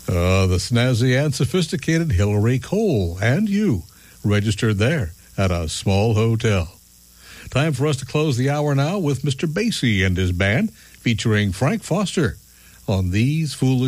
The snazzy and sophisticated Hillary Cole and you registered there at a small hotel. Time for us to close the hour now with Mr. Basie and his band featuring Frank Foster on These Foolish